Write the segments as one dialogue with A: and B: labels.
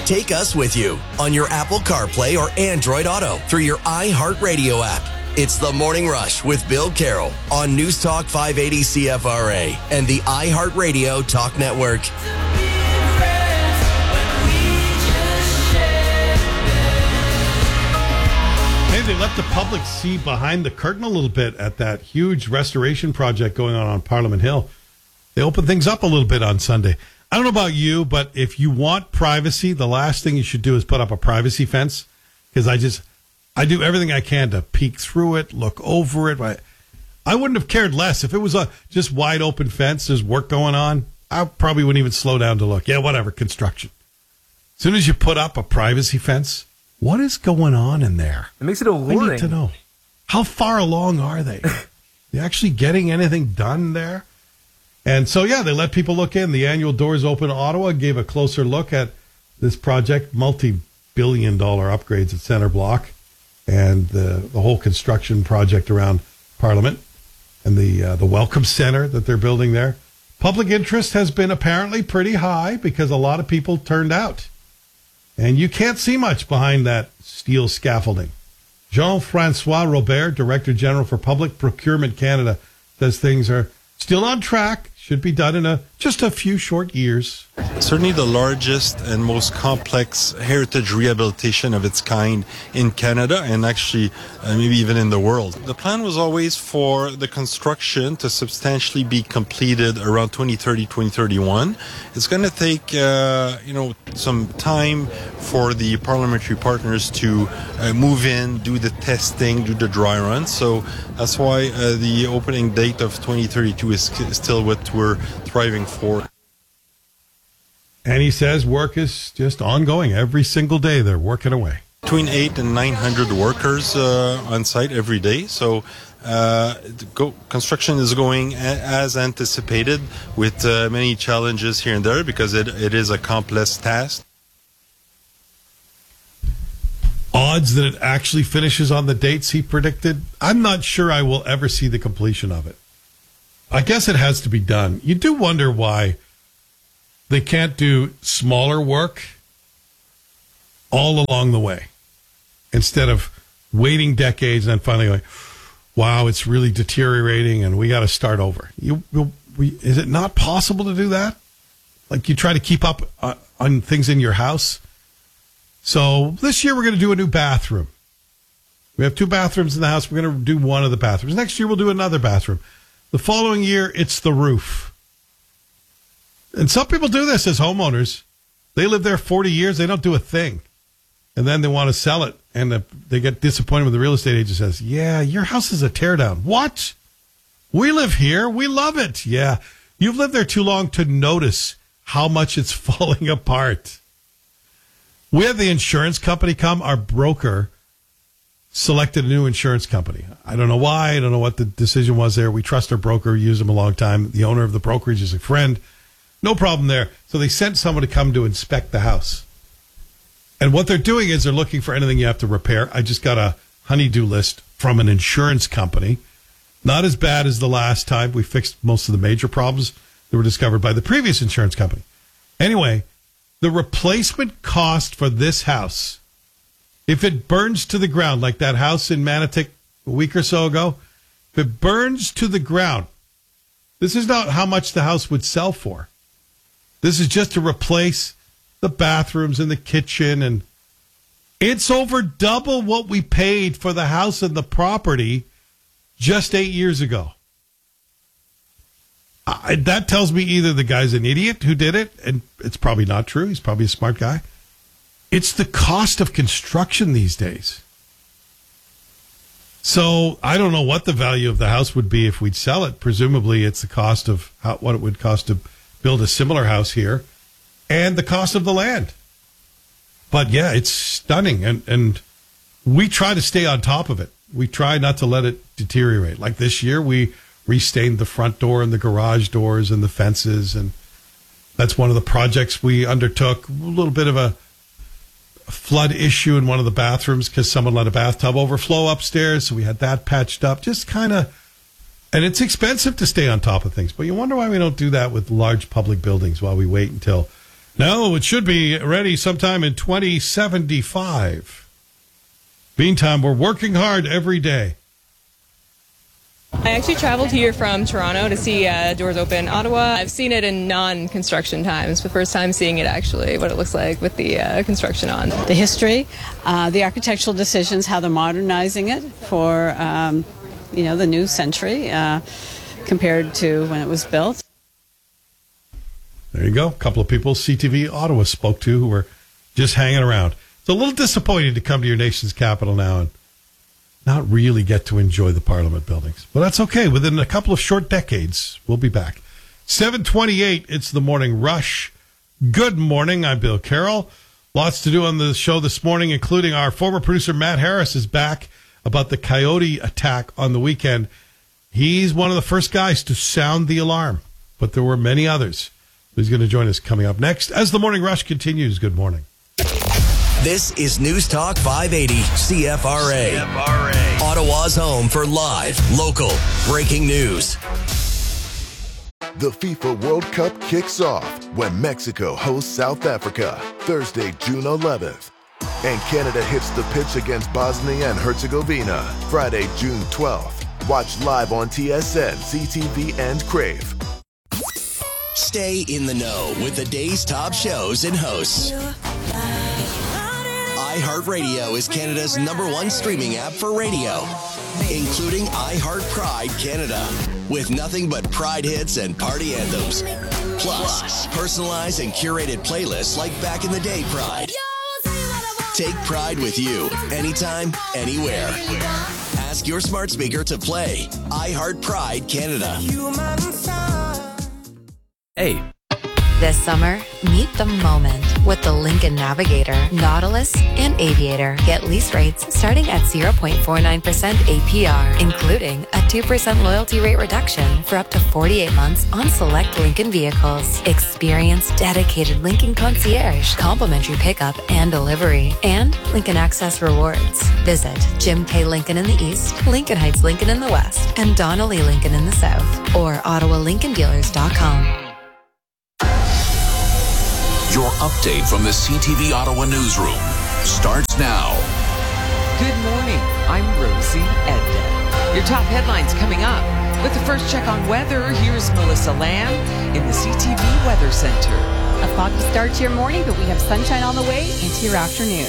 A: Take us with you on your Apple CarPlay or Android Auto through your iHeartRadio app. It's The Morning Rush with Bill Carroll on News Talk 580 CFRA and the iHeartRadio Talk Network.
B: Hey, they let the public see behind the curtain a little bit at that huge restoration project going on Parliament Hill. They opened things up a little bit on Sunday. I don't know about you, but if you want privacy, the last thing you should do is put up a privacy fence, because I do everything I can to peek through it, look over it. I wouldn't have cared less if it was a just wide open fence. There's work going on. I probably wouldn't even slow down to look. Yeah, whatever, construction. As soon as you put up a privacy fence, what is going on in there?
C: It makes it alluring.
B: I need to know. How far along are they? They actually getting anything done there? And so, yeah, they let people look in. The annual Doors Open Ottawa gave a closer look at this project, multi-billion-dollar upgrades at Centre Block, and the whole construction project around Parliament, and the Welcome Center that they're building there. Public interest has been apparently pretty high because a lot of people turned out. And you can't see much behind that steel scaffolding. Jean-Francois Robert, Director General for Public Procurement Canada, says things are still on track, should be done in just a few short years.
D: Certainly the largest and most complex heritage rehabilitation of its kind in Canada, and actually maybe even in the world. The plan was always for the construction to substantially be completed around 2030, 2031. It's going to take some time for the parliamentary partners to move in, do the testing, do the dry run. So that's why the opening date of 2032 is still what we're thriving for.
B: And he says work is just ongoing. Every single day they're working away.
D: Between 800 and 900 workers on site every day. So construction is going as anticipated, with many challenges here and there because it is a complex task.
B: Odds that it actually finishes on the dates he predicted, I'm not sure I will ever see the completion of it. I guess it has to be done. You do wonder why they can't do smaller work all along the way instead of waiting decades and then finally going, wow, it's really deteriorating and we got to start over. Is it not possible to do that? Like you try to keep up on things in your house. So this year we're going to do a new bathroom. We have 2 bathrooms in the house. We're going to do one of the bathrooms. Next year we'll do another bathroom. The following year, it's the roof. And some people do this as homeowners. They live there 40 years. They don't do a thing. And then they want to sell it. And they get disappointed when the real estate agent says, yeah, your house is a teardown. What? We live here. We love it. Yeah. You've lived there too long to notice how much it's falling apart. We had the insurance company come. Our broker selected a new insurance company. I don't know why. I don't know what the decision was there. We trust our broker. We used him a long time. The owner of the brokerage is a friend. No problem there. So they sent someone to come to inspect the house. And what they're doing is they're looking for anything you have to repair. I just got a honey-do list from an insurance company. Not as bad as the last time. We fixed most of the major problems that were discovered by the previous insurance company. Anyway, the replacement cost for this house, if it burns to the ground, like that house in Manotick a week or so ago, if it burns to the ground, this is not how much the house would sell for. This is just to replace the bathrooms and the kitchen, and it's over double what we paid for the house and the property just 8 years ago. That tells me either the guy's an idiot who did it, and it's probably not true. He's probably a smart guy. It's the cost of construction these days. So I don't know what the value of the house would be if we'd sell it. Presumably it's the cost of what it would cost to build a similar house here and the cost of the land. But yeah, it's stunning. And we try to stay on top of it. We try not to let it deteriorate. Like this year, we restained the front door and the garage doors and the fences. And that's one of the projects we undertook. A little bit of a flood issue in one of the bathrooms because someone let a bathtub overflow upstairs. So we had that patched up. Just kind of, and it's expensive to stay on top of things. But you wonder why we don't do that with large public buildings while we wait until No, it should be ready sometime in 2075. Meantime, we're working hard every day.
C: I actually traveled here from Toronto to see Doors Open Ottawa. I've seen it in non-construction times. The first time seeing it actually, what it looks like with the construction on.
E: The history, the architectural decisions, how they're modernizing it for, the new century compared to when it was built.
B: There you go. A couple of people CTV Ottawa spoke to who were just hanging around. It's a little disappointing to come to your nation's capital now and not really get to enjoy the Parliament buildings. But that's okay. Within a couple of short decades, we'll be back. 7:28, it's the Morning Rush. Good morning. I'm Bill Carroll. Lots to do on the show this morning, including our former producer Matt Harris is back about the coyote attack on the weekend. He's one of the first guys to sound the alarm, but there were many others. He's going to join us coming up next as the Morning Rush continues. Good morning.
A: This is News Talk 580 CFRA. Ottawa's home for live, local, breaking news.
F: The FIFA World Cup kicks off when Mexico hosts South Africa Thursday, June 11th. And Canada hits the pitch against Bosnia and Herzegovina Friday, June 12th. Watch live on TSN, CTV, and Crave.
A: Stay in the know with the day's top shows and hosts. iHeartRadio is Canada's #1 streaming app for radio, including iHeart Pride Canada, with nothing but Pride hits and party anthems. Plus, personalized and curated playlists like back in the day Pride. Take Pride with you, anytime, anywhere. Ask your smart speaker to play iHeart Pride Canada.
G: Hey. This summer, meet the moment with the Lincoln Navigator, Nautilus, and Aviator. Get lease rates starting at 0.49% APR, including a 2% loyalty rate reduction for up to 48 months on select Lincoln vehicles. Experience dedicated Lincoln concierge, complimentary pickup and delivery, and Lincoln Access rewards. Visit Jim K. Lincoln in the East, Lincoln Heights Lincoln in the West, and Donnelly Lincoln in the South, or OttawaLincolnDealers.com.
H: Your update from the CTV Ottawa newsroom starts now.
I: Good morning. I'm Rosie Edna. Your top headlines coming up. With the first check on weather, here's Melissa Lamb in the CTV Weather Center.
J: A foggy start to your morning, but we have sunshine on the way into your afternoon.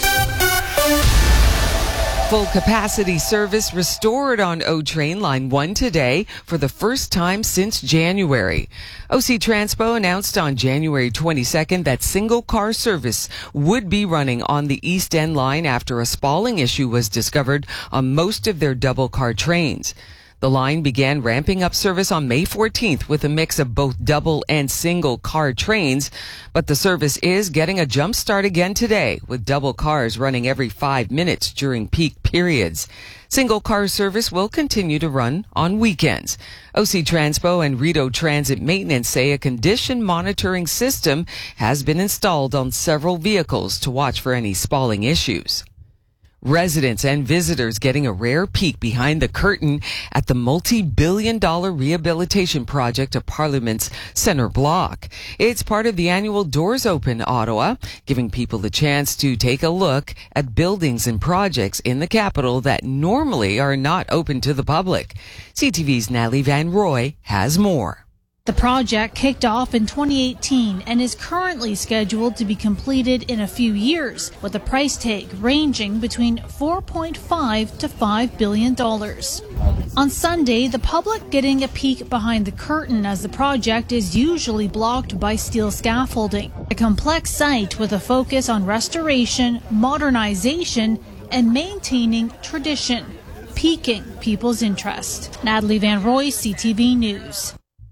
I: Full capacity service restored on O Train Line 1 today for the first time since January. OC Transpo announced on January 22nd that single car service would be running on the East End line after a spalling issue was discovered on most of their double car trains. The line began ramping up service on May 14th with a mix of both double and single car trains, but the service is getting a jump start again today with double cars running every 5 minutes during peak periods. Single car service will continue to run on weekends. OC Transpo and Rideau Transit Maintenance say a condition monitoring system has been installed on several vehicles to watch for any spalling issues. Residents and visitors getting a rare peek behind the curtain at the multi-billion-dollar rehabilitation project of Parliament's Centre Block. It's part of the annual Doors Open Ottawa, giving people the chance to take a look at buildings and projects in the capital that normally are not open to the public. CTV's Natalie Van Roy has more.
K: The project kicked off in 2018 and is currently scheduled to be completed in a few years, with a price tag ranging between $4.5 to $5 billion. On Sunday, the public getting a peek behind the curtain as the project is usually blocked by steel scaffolding. A complex site with a focus on restoration, modernization, and maintaining tradition, piquing people's interest. Natalie Van Roy, CTV News.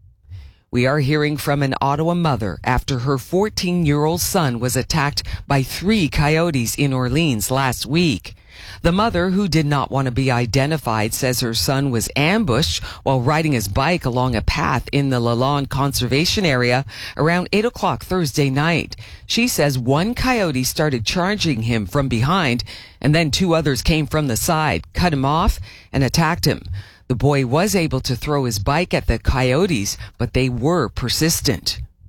I: We are hearing from an Ottawa mother after her 14-year-old son was attacked by 3 coyotes in Orleans last week. The mother, who did not want to be identified, says her son was ambushed while riding his bike along a path in the Lalonde Conservation Area around 8 o'clock Thursday night. She says one coyote started charging him from behind, and then 2 others came from the side, cut him off, and attacked him. The boy was able to throw his bike at the coyotes, but they were persistent.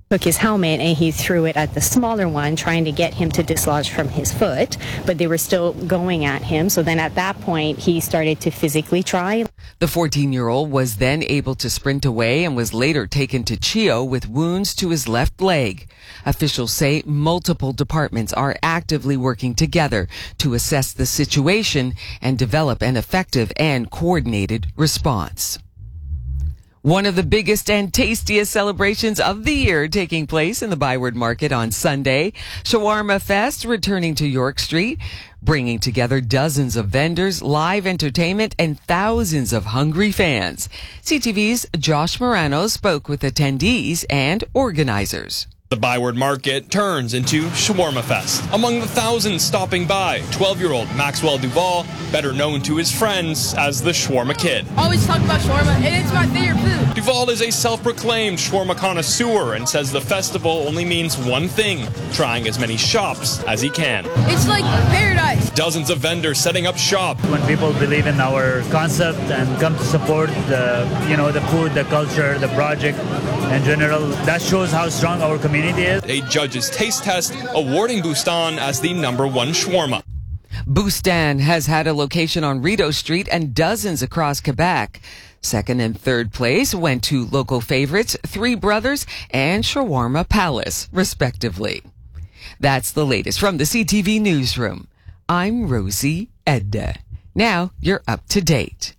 L: took his helmet and he threw it at the smaller one, trying to get him to dislodge from his foot, but they were still going at him. So then at that point, he started to physically try.
I: The 14-year-old was then able to sprint away and was later taken to CHEO with wounds to his left leg. Officials say multiple departments are actively working together to assess the situation and develop an effective and coordinated response. One of the biggest and tastiest celebrations of the year taking place in the Byward Market on Sunday. Shawarma Fest returning to York Street, bringing together dozens of vendors, live entertainment, and thousands of hungry fans. CTV's Josh Morano spoke with attendees and organizers.
M: The Byward Market turns into Shawarma Fest. Among the thousands stopping by, 12-year-old Maxwell Duval, better known to his friends as the Shawarma Kid.
N: Always talk about shawarma, and it's my favorite food.
M: Duval is a self-proclaimed shawarma connoisseur and says the festival only means one thing, trying as many shops as he can.
N: It's like paradise.
M: Dozens of vendors setting up shop.
O: When people believe in our concept and come to support the food, the culture, the project in general, that shows how strong our community is.
M: A judge's taste test awarding Bustan as the #1 shawarma.
I: Bustan has had a location on Rideau Street and dozens across Quebec. Second and third place went to local favorites, Three Brothers and Shawarma Palace, respectively. That's the latest from the CTV Newsroom. I'm Rosie Edda. Now you're up to date.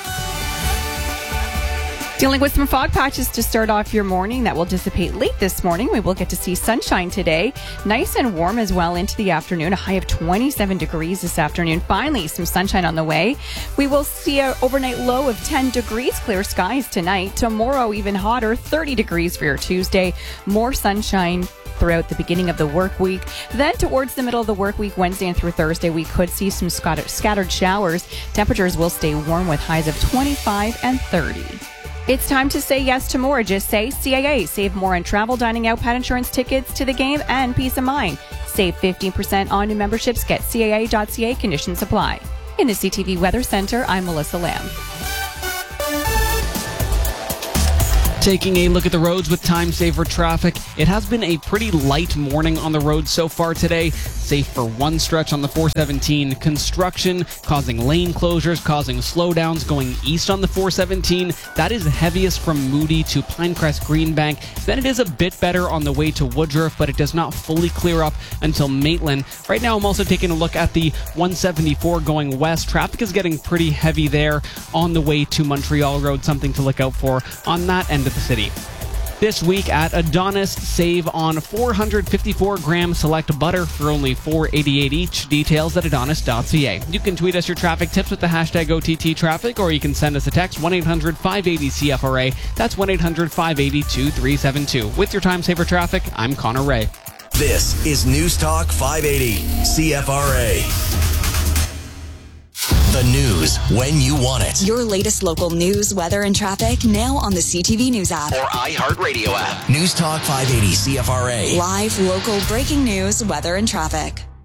J: Dealing with some fog patches to start off your morning that will dissipate late this morning. We will get to see sunshine today. Nice and warm as well into the afternoon. A high of 27 degrees this afternoon. Finally, some sunshine on the way. We will see an overnight low of 10 degrees. Clear skies tonight. Tomorrow, even hotter, 30 degrees for your Tuesday. More sunshine throughout the beginning of the work week. Then towards the middle of the work week, Wednesday and through Thursday, we could see some scattered showers. Temperatures will stay warm with highs of 25 and 30. It's time to say yes to more. Just say CAA. Save more on travel, dining out, pet insurance, tickets to the game, and peace of mind. Save 15% on new memberships. Get CAA.ca. Conditions apply. In the CTV Weather Center, I'm Melissa Lamb.
P: Taking a look at the roads with time saver traffic. It has been a pretty light morning on the road so far today. Safe for one stretch on the 417. Construction causing lane closures, causing slowdowns going east on the 417. That is heaviest from Moody to Pinecrest Greenbank. Then it is a bit better on the way to Woodruff, but it does not fully clear up until Maitland. Right now I'm also taking a look at the 174 going west. Traffic is getting pretty heavy there on the way to Montreal Road. Something to look out for on that end of the city. This week at Adonis, save on 454 gram select butter for only $4.88 each. Details at adonis.ca. You can tweet us your traffic tips with the hashtag OTTTraffic, or you can send us a text 1-800-580-CFRA. That's 1-800-582-372. With your time saver traffic, I'm Connor Ray.
A: This is News Talk 580 CFRA. The news when you want it.
Q: Your latest local news, weather, and traffic now on the CTV News app
A: or iHeartRadio app. News Talk 580 CFRA.
Q: Live, local, breaking news, weather, and traffic.